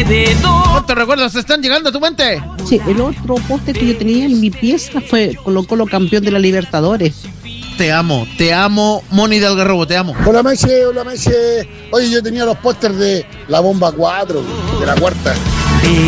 ¿Cuántos recuerdos están llegando a tu mente? Sí, el otro póster que yo tenía en mi pieza fue Colo-Colo campeón de la Libertadores. Te amo, Moni de Algarrobo, te amo. Hola Meche. Oye, yo tenía los pósters de la Bomba 4, de la cuarta.